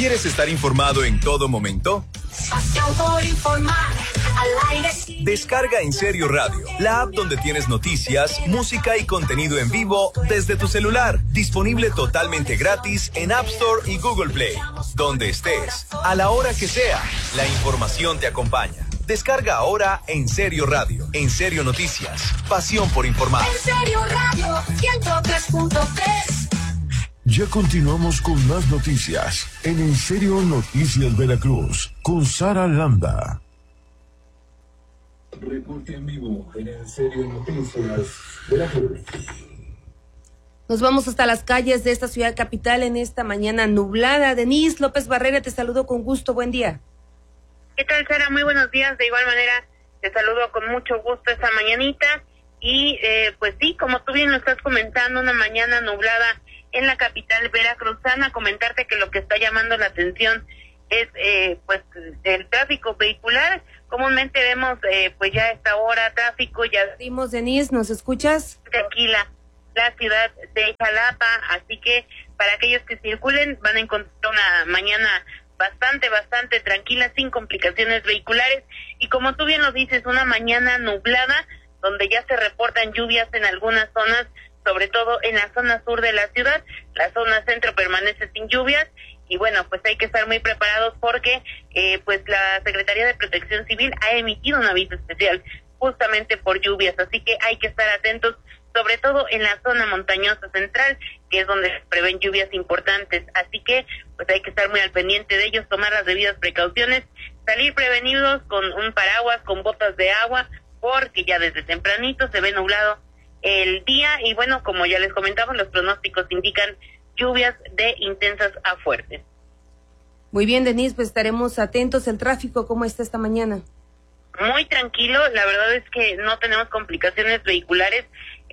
¿Quieres estar informado en todo momento? Pasión por informar, al aire. Descarga En Serio Radio, la app donde tienes noticias, música y contenido en vivo desde tu celular. Disponible totalmente gratis en App Store y Google Play. Donde estés, a la hora que sea, la información te acompaña. Descarga ahora En Serio Radio. En Serio Noticias. Pasión por informar. En Serio Radio 103.3. Ya continuamos con más noticias en Serio Noticias Veracruz con Sara Landa. Reporte en vivo en Serio Noticias Veracruz. Nos vamos hasta las calles de esta ciudad capital en esta mañana nublada. Denise López Barrera, te saludo con gusto. Buen día. ¿Qué tal, Sara? Muy buenos días. De igual manera, te saludo con mucho gusto esta mañanita. Y pues sí, como tú bien lo estás comentando, una mañana nublada en la capital veracruzana. Comentarte que lo que está llamando la atención es pues el tráfico vehicular. Comúnmente vemos pues ya a esta hora tráfico. Ya Dimos, Denise, ¿nos escuchas? Tranquila la ciudad de Jalapa, así que para aquellos que circulen van a encontrar una mañana bastante tranquila, sin complicaciones vehiculares. Y como tú bien lo dices, una mañana nublada, donde ya se reportan lluvias en algunas zonas, sobre todo en la zona sur de la ciudad. La zona centro permanece sin lluvias y bueno, pues hay que estar muy preparados porque pues la Secretaría de Protección Civil ha emitido un aviso especial justamente por lluvias, así que hay que estar atentos, sobre todo en la zona montañosa central, que es donde se prevén lluvias importantes, así que pues hay que estar muy al pendiente de ellos, tomar las debidas precauciones, salir prevenidos con un paraguas, con botas de agua, porque ya desde tempranito se ve nublado el día y bueno, como ya les comentaba, los pronósticos indican lluvias de intensas a fuertes. Muy bien, Denise, pues estaremos atentos. ¿El tráfico cómo está esta mañana? Muy tranquilo, la verdad es que no tenemos complicaciones vehiculares,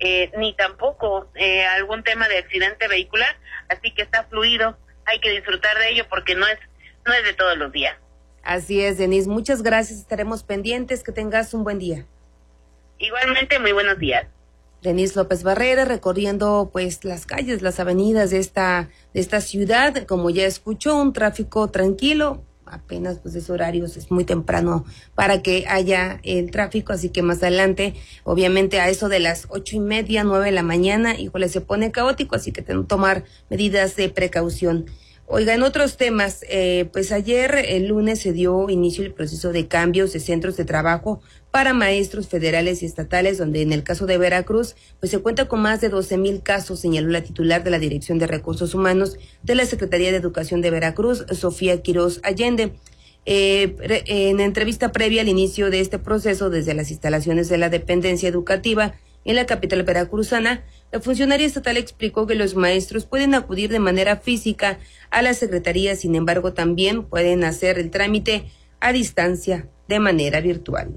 ni tampoco algún tema de accidente vehicular, así que está fluido, hay que disfrutar de ello porque no es de todos los días. Así es, Denise, muchas gracias, estaremos pendientes, que tengas un buen día. Igualmente, muy buenos días. Denise López Barrera recorriendo pues las calles, las avenidas de esta ciudad, como ya escuchó, un tráfico tranquilo, apenas pues es horarios, es muy temprano para que haya el tráfico, así que más adelante, obviamente a eso de las 8:30, 9 de la mañana, híjole, se pone caótico, así que tenemos que tomar medidas de precaución. Oiga, en otros temas, pues ayer, el lunes, se dio inicio el proceso de cambios de centros de trabajo para maestros federales y estatales, donde en el caso de Veracruz, pues se cuenta con más de 12,000 casos, señaló la titular de la Dirección de Recursos Humanos de la Secretaría de Educación de Veracruz, Sofía Quirós Allende. En entrevista previa al inicio de este proceso desde las instalaciones de la dependencia educativa en la capital veracruzana, la funcionaria estatal explicó que los maestros pueden acudir de manera física a la secretaría, sin embargo también pueden hacer el trámite a distancia de manera virtual.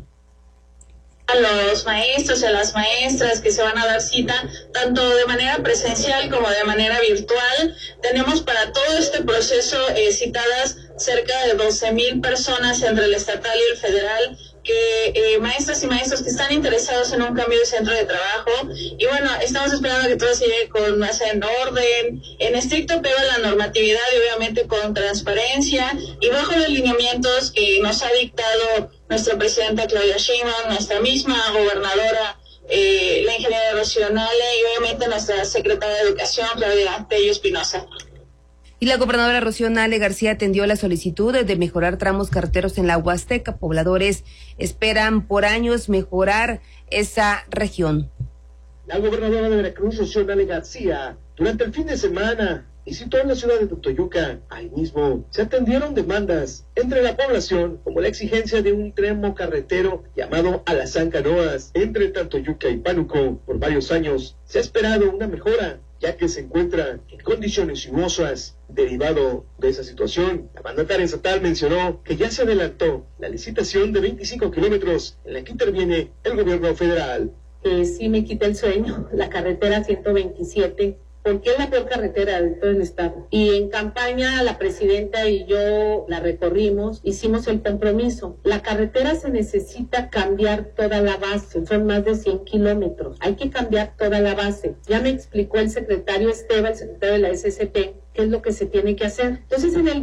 A los maestros y a las maestras que se van a dar cita, tanto de manera presencial como de manera virtual. Tenemos para todo este proceso citadas cerca de 12,000 personas entre el estatal y el federal, que maestras y maestros que están interesados en un cambio de centro de trabajo. Y bueno, estamos esperando que todo se lleve con más en orden, en estricto apego a la normatividad y obviamente con transparencia y bajo los lineamientos que nos ha dictado nuestra presidenta Claudia Sheinbaum, nuestra misma gobernadora, la ingeniera Rocío Nale y obviamente nuestra secretaria de Educación, Claudia Tello Espinosa. Y la gobernadora Rocío Nale García atendió la solicitud de mejorar tramos carreteros en la Huasteca. Pobladores esperan por años mejorar esa región. La gobernadora de Veracruz, Rocío Nale García, durante el fin de semana visitó en la ciudad de Totoyuca. Ahí mismo se atendieron demandas entre la población, como la exigencia de un tramo carretero llamado Alazán Canoas entre Totoyuca y Pánuco. Por varios años se ha esperado una mejora, ya que se encuentra en condiciones sinuosas. Derivado de esa situación, la mandataria estatal mencionó que ya se adelantó la licitación de 25 kilómetros en la que interviene el gobierno federal. Sí me quita el sueño, la carretera 127, porque es la peor carretera de todo el estado. Y en campaña la presidenta y yo la recorrimos, hicimos el compromiso. La carretera se necesita cambiar toda la base, son más de 100 kilómetros. Hay que cambiar toda la base. Ya me explicó el secretario Esteban, el secretario de la SCT, qué es lo que se tiene que hacer. Entonces en el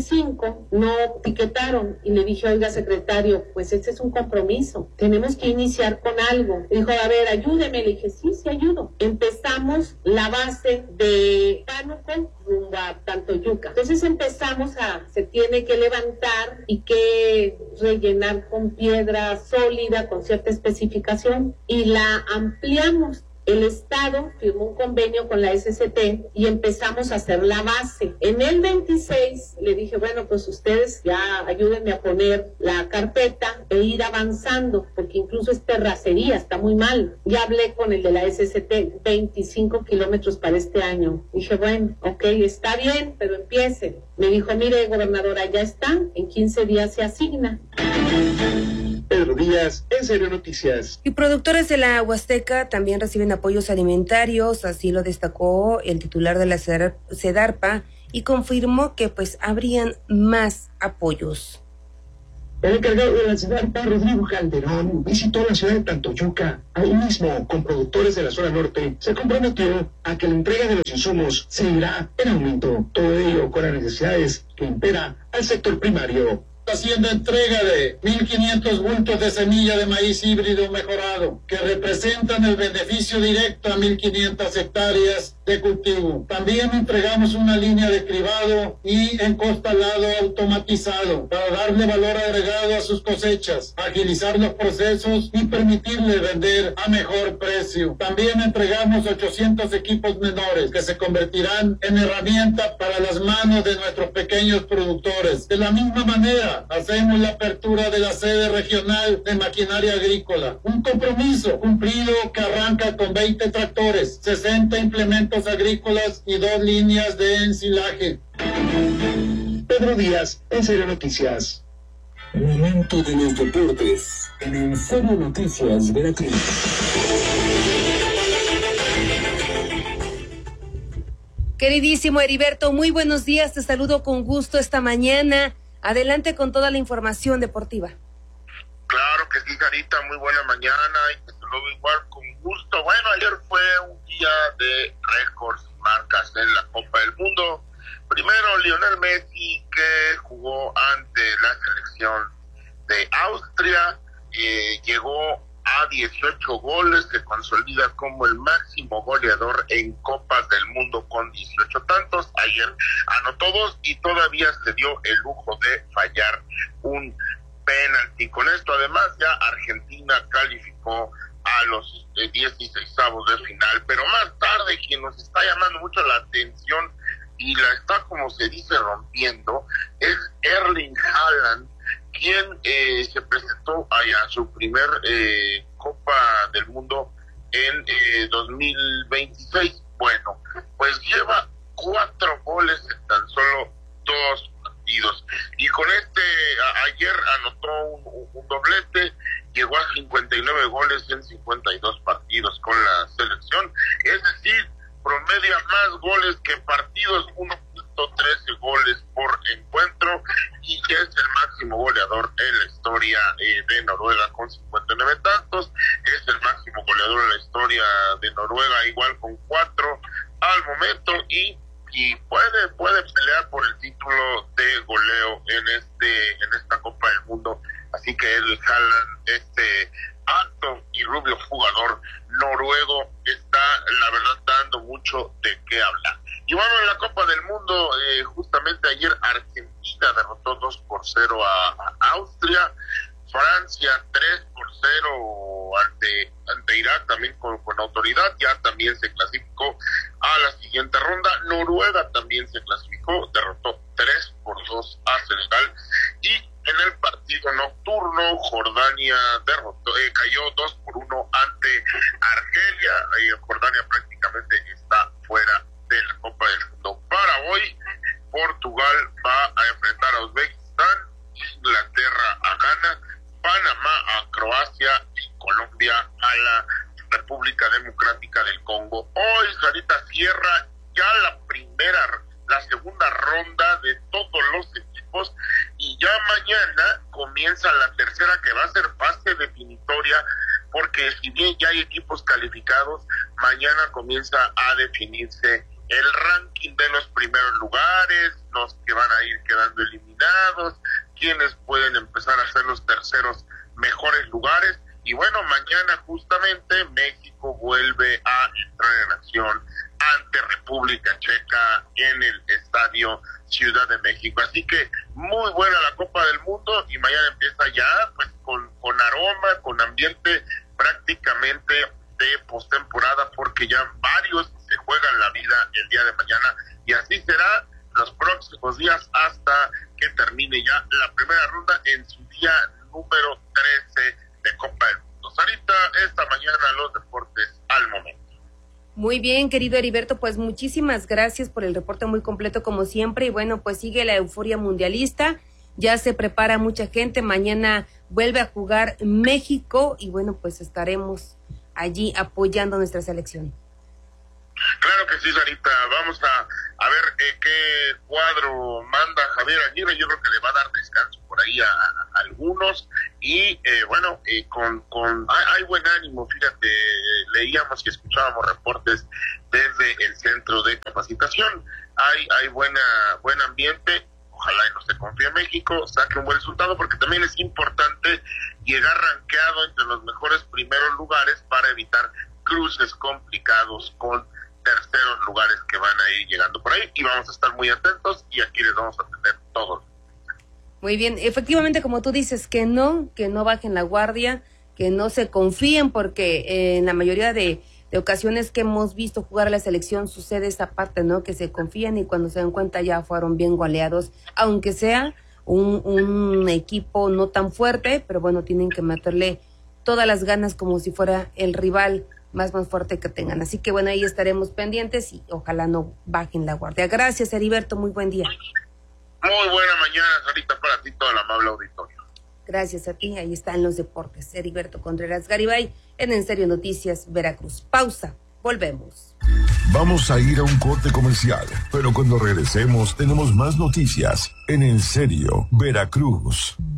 25 no etiquetaron y le dije, oiga secretario, pues este es un compromiso, tenemos que iniciar con algo. Me dijo, a ver, ayúdeme. Le dije, sí ayudo. Empezamos la base de Pánuco rumbo a Tantoyuca. Entonces se tiene que levantar y que rellenar con piedra sólida, con cierta especificación, y la ampliamos. El Estado firmó un convenio con la SCT y empezamos a hacer la base. En el 26 le dije, bueno, pues ustedes ya ayúdenme a poner la carpeta e ir avanzando, porque incluso es terracería, está muy mal. Ya hablé con el de la SCT, 25 kilómetros para este año. Dije, bueno, ok, está bien, pero empiece. Me dijo, mire, gobernadora, ya está, en 15 días se asigna. Pedro Díaz, en Serio Noticias. Y productores de la Huasteca también reciben apoyos alimentarios, así lo destacó el titular de la Sedarpa y confirmó que pues habrían más apoyos. El encargado de la Sedarpa, Rodrigo Calderón, visitó la ciudad de Tantoyuca. Ahí mismo, con productores de la zona norte, se comprometió a que la entrega de los insumos seguirá en aumento. Todo ello con las necesidades que impera al sector primario. Haciendo entrega de 1.500 bultos de semilla de maíz híbrido mejorado, que representan el beneficio directo a 1.500 hectáreas de cultivo. También entregamos una línea de cribado y encostalado automatizado para darle valor agregado a sus cosechas, agilizar los procesos y permitirle vender a mejor precio. También entregamos 800 equipos menores que se convertirán en herramienta para las manos de nuestros pequeños productores. De la misma manera, hacemos la apertura de la sede regional de maquinaria agrícola. Un compromiso cumplido que arranca con 20 tractores, 60 implementos agrícolas y 2 líneas de ensilaje. Pedro Díaz, en Serio Noticias. Momento de los deportes en En Serio Noticias Veracruz. Queridísimo Heriberto, muy buenos días, te saludo con gusto esta mañana. Adelante con toda la información deportiva. Claro que sí, Carita, muy buena mañana y te saludo igual con gusto. Bueno, ayer fue un día de récords y marcas en la Copa del Mundo. Primero, Lionel Messi, que jugó ante la selección de Austria, llegó a 18 goles, se consolida como el máximo goleador en Copas del Mundo con 18 tantos. Ayer anotó 2 y todavía se dio el lujo de fallar un penalti. Con esto además ya Argentina calificó a los 16avos de final, pero más tarde quien nos está llamando mucho la atención y la está, como se dice, rompiendo, es Erling Haaland, quien se presentó a su primer Copa del Mundo en 2026. Bueno, pues lleva 4 goles en tan solo 2 partidos. Y con ayer anotó un doblete, llegó a 59 goles en 52 partidos con la selección. Es decir, promedia más goles que partidos, 1.13 goles por encuentro, y que es el máximo goleador en la historia de Noruega con 59 tantos. Es el máximo goleador en la historia de Noruega, igual con 4 al momento, y puede pelear por el título de goleo en esta Copa del Mundo. Así que el Haaland, alto y rubio jugador noruego, está la verdad dando mucho de qué hablar. Y bueno, en la Copa del Mundo, justamente ayer Argentina derrotó 2-0 a Austria, Francia 3-0 ante Irak, también con autoridad, ya también se clasificó a la siguiente ronda. Noruega también se clasificó, derrotó 3-2 a Senegal, y en el partido nocturno Jordania cayó 2-1 ante Argelia. Jordania prácticamente está fuera de la Copa del Mundo. Para hoy, Portugal va a enfrentar a Uzbekistán, Inglaterra a Ghana, Panamá a Croacia y Colombia a la República Democrática del Congo. Hoy, Sarita, cierra ya la segunda ronda de todos los equipos, y ya mañana comienza la tercera, que va a ser fase definitoria, porque si bien ya hay equipos calificados, mañana comienza a definirse el ranking de los primeros lugares. quienes pueden empezar a ser los terceros mejores lugares. Y bueno, mañana justamente México vuelve a entrar en acción ante República Checa en el Estadio Ciudad de México. Así que muy buena la Copa del Mundo y mañana empieza ya pues con aroma, con ambiente prácticamente de postemporada, porque ya varios se juegan la vida el día de mañana y así será los próximos días hasta que termine ya la primera ronda en su día número 13 de Copa del Mundo. Sarita, esta mañana los deportes al momento. Muy bien, querido Heriberto, pues muchísimas gracias por el reporte muy completo como siempre. Y bueno, pues sigue la euforia mundialista, ya se prepara mucha gente, mañana vuelve a jugar México y bueno, pues estaremos allí apoyando a nuestra selección. Claro que sí, Sarita, vamos a ver qué cuadro manda Javier Aguirre. Yo creo que le va a dar descanso por ahí a algunos y bueno, hay buen ánimo, fíjate, leíamos y escuchábamos reportes desde el centro de capacitación, hay buen ambiente. Ojalá y no se confíe México, saque un buen resultado, porque también es importante llegar rankeado entre los mejores primeros lugares para evitar cruces complicados con terceros lugares que van a ir llegando por ahí, y vamos a estar muy atentos y aquí les vamos a atender todo. Muy bien, efectivamente, como tú dices, que no bajen la guardia, que no se confíen, porque en la mayoría de ocasiones que hemos visto jugar a la selección sucede esa parte, ¿no? Que se confían y cuando se dan cuenta ya fueron bien goleados, aunque sea un equipo no tan fuerte, pero bueno, tienen que meterle todas las ganas como si fuera el rival más fuerte que tengan. Así que bueno, ahí estaremos pendientes y ojalá no bajen la guardia. Gracias, Heriberto, muy buen día. Muy buena mañana, Sarita, para ti, todo el amable auditorio. Gracias a ti, ahí están los deportes. Heriberto Contreras Garibay en Serio Noticias Veracruz. Pausa, volvemos. Vamos a ir a un corte comercial, pero cuando regresemos tenemos más noticias en Serio Veracruz.